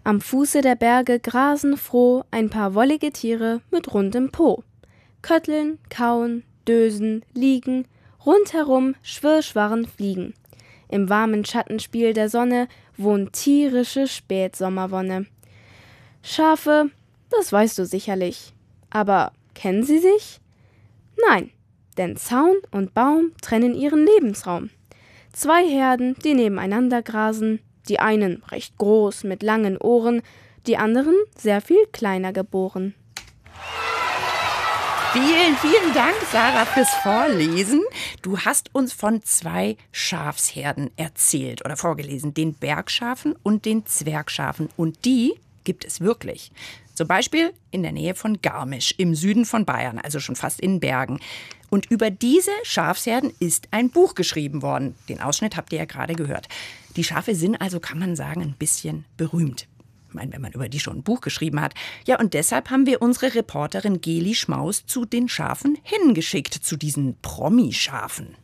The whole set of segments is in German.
Am Fuße der Berge grasen froh ein paar wollige Tiere mit rundem Po. Kötteln, kauen, dösen, liegen, rundherum Schwirrschwarren fliegen. Im warmen Schattenspiel der Sonne wohnt tierische Spätsommerwonne. Schafe, das weißt du sicherlich. Aber kennen sie sich? Nein, denn Zaun und Baum trennen ihren Lebensraum. 2 Herden, die nebeneinander grasen, die einen recht groß mit langen Ohren, die anderen sehr viel kleiner geboren. Vielen, vielen Dank, Sarah, fürs Vorlesen. Du hast uns von 2 Schafsherden erzählt oder vorgelesen, den Bergschafen und den Zwergschafen. Und die gibt es wirklich. Zum Beispiel in der Nähe von Garmisch, im Süden von Bayern, also schon fast in den Bergen. Und über diese Schafsherden ist ein Buch geschrieben worden. Den Ausschnitt habt ihr ja gerade gehört. Die Schafe sind also, kann man sagen, ein bisschen berühmt. Ich meine, wenn man über die schon ein Buch geschrieben hat. Ja, und deshalb haben wir unsere Reporterin Geli Schmaus zu den Schafen hingeschickt, zu diesen Promi-Schafen.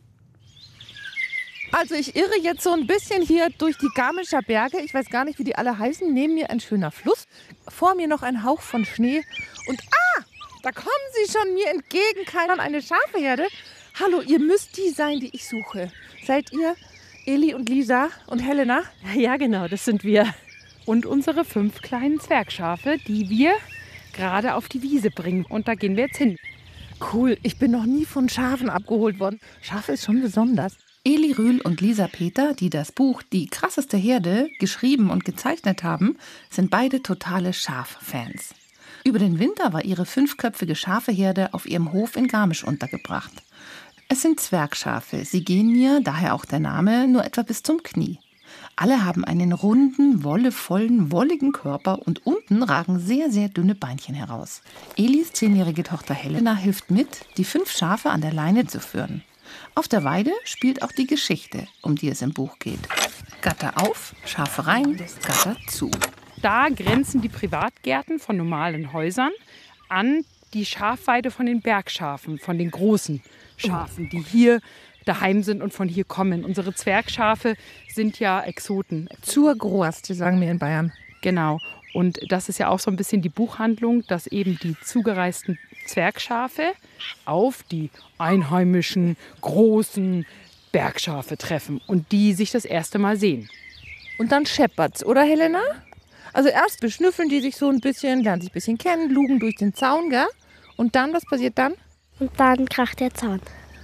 Also ich irre jetzt so ein bisschen hier durch die Garmischer Berge. Ich weiß gar nicht, wie die alle heißen. Neben mir ein schöner Fluss. Vor mir noch ein Hauch von Schnee. Und da kommen sie schon mir entgegen. Keiner eine Schafeherde. Hallo, ihr müsst die sein, die ich suche. Seid ihr Eli und Lisa und Helena? Ja, genau, das sind wir. Und unsere 5 kleinen Zwergschafe, die wir gerade auf die Wiese bringen. Und da gehen wir jetzt hin. Cool, ich bin noch nie von Schafen abgeholt worden. Schafe ist schon besonders. Eli Rühl und Lisa Peter, die das Buch Die krasseste Herde geschrieben und gezeichnet haben, sind beide totale Schaffans. Über den Winter war ihre 5-köpfige Schafeherde auf ihrem Hof in Garmisch untergebracht. Es sind Zwergschafe, sie gehen mir, daher auch der Name, nur etwa bis zum Knie. Alle haben einen runden, wollevollen, wolligen Körper und unten ragen sehr, sehr dünne Beinchen heraus. Elis 10-jährige Tochter Helena hilft mit, die 5 Schafe an der Leine zu führen. Auf der Weide spielt auch die Geschichte, um die es im Buch geht. Gatter auf, Schafe rein, Gatter zu. Da grenzen die Privatgärten von normalen Häusern an die Schafweide von den Bergschafen, von den großen Schafen, die hier daheim sind und von hier kommen. Unsere Zwergschafe sind ja Exoten. Zur Groß, die sagen wir in Bayern. Genau. Und das ist ja auch so ein bisschen die Buchhandlung, dass eben die zugereisten Zwergschafe auf die einheimischen, großen Bergschafe treffen und die sich das erste Mal sehen. Und dann scheppert's, oder Helena? Also erst beschnüffeln die sich so ein bisschen, lernen sich ein bisschen kennen, lugen durch den Zaun, gell? Und dann, was passiert dann? Und dann kracht der Zaun.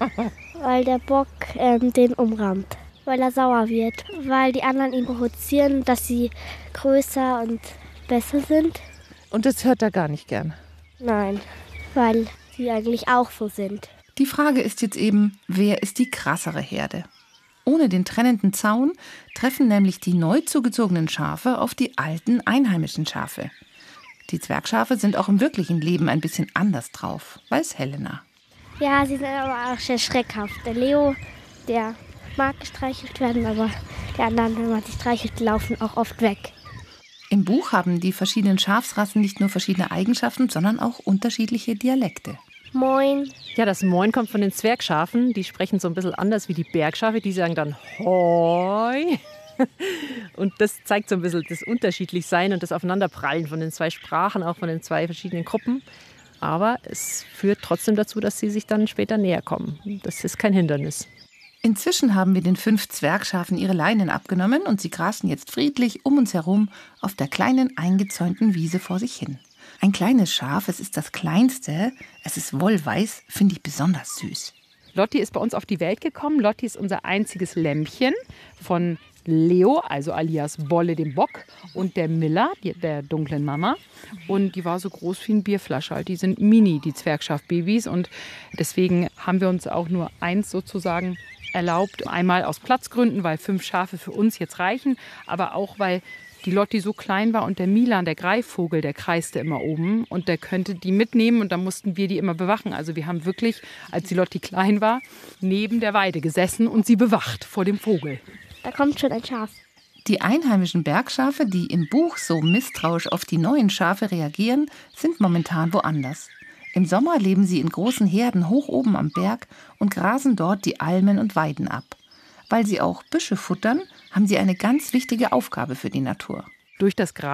Weil der Bock den umrammt. Weil er sauer wird. Weil die anderen ihn provozieren, dass sie größer und besser sind. Und das hört er gar nicht gern. Nein, weil sie eigentlich auch so sind. Die Frage ist jetzt eben, wer ist die krassere Herde? Ohne den trennenden Zaun treffen nämlich die neu zugezogenen Schafe auf die alten einheimischen Schafe. Die Zwergschafe sind auch im wirklichen Leben ein bisschen anders drauf, weiß Helena. Ja, sie sind aber auch sehr schreckhaft. Der Leo, der mag gestreichelt werden, aber die anderen, wenn man sie streichelt, laufen auch oft weg. Im Buch haben die verschiedenen Schafsrassen nicht nur verschiedene Eigenschaften, sondern auch unterschiedliche Dialekte. Moin. Ja, das Moin kommt von den Zwergschafen. Die sprechen so ein bisschen anders wie die Bergschafe. Die sagen dann Hoi. Und das zeigt so ein bisschen das Unterschiedlichsein und das Aufeinanderprallen von den 2 Sprachen, auch von den 2 verschiedenen Gruppen. Aber es führt trotzdem dazu, dass sie sich dann später näher kommen. Das ist kein Hindernis. Inzwischen haben wir den 5 Zwergschafen ihre Leinen abgenommen und sie grasen jetzt friedlich um uns herum auf der kleinen eingezäunten Wiese vor sich hin. Ein kleines Schaf, es ist das kleinste, es ist wollweiß, finde ich besonders süß. Lotti ist bei uns auf die Welt gekommen. Lotti ist unser einziges Lämmchen von Leo, also alias Bolle dem Bock, und der Miller, der dunklen Mama. Und die war so groß wie eine Bierflasche. Die sind mini, die Zwergschafbabys. Und deswegen haben wir uns auch nur eins sozusagen erlaubt. Einmal aus Platzgründen, weil 5 Schafe für uns jetzt reichen, aber auch, weil die Lotti so klein war und der Milan, der Greifvogel, der kreiste immer oben und der könnte die mitnehmen und dann mussten wir die immer bewachen. Also wir haben wirklich, als die Lotti klein war, neben der Weide gesessen und sie bewacht vor dem Vogel. Da kommt schon ein Schaf. Die einheimischen Bergschafe, die im Buch so misstrauisch auf die neuen Schafe reagieren, sind momentan woanders. Im Sommer leben sie in großen Herden hoch oben am Berg und grasen dort die Almen und Weiden ab. Weil sie auch Büsche futtern, haben sie eine ganz wichtige Aufgabe für die Natur. Durch das Gras